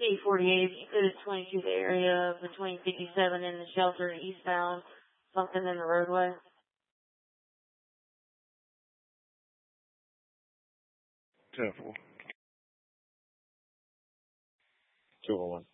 P48, you could have 22 the area between 57 and the shelter eastbound, something in the roadway. Careful. 201.